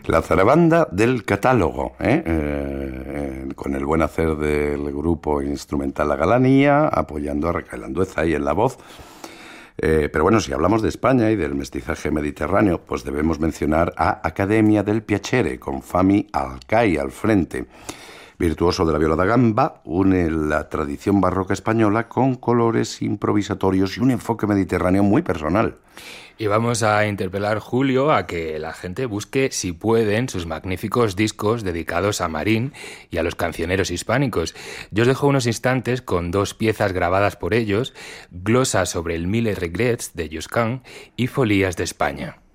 La zarabanda del catálogo, con el buen hacer del grupo instrumental La Galanía, apoyando a Raquel Andueza ahí en la voz. Pero bueno, si hablamos de España y del mestizaje mediterráneo, pues debemos mencionar a Academia del Piacere, con Fami Alcai al frente. Virtuoso de la viola da gamba, une la tradición barroca española con colores improvisatorios y un enfoque mediterráneo muy personal. Y vamos a interpelar, Julio, a que la gente busque, si pueden, sus magníficos discos dedicados a Marín y a los cancioneros hispánicos. Yo os dejo unos instantes con 2 piezas grabadas por ellos, Glosa sobre el Mille Regrets de Lluís Cant y Folías de España.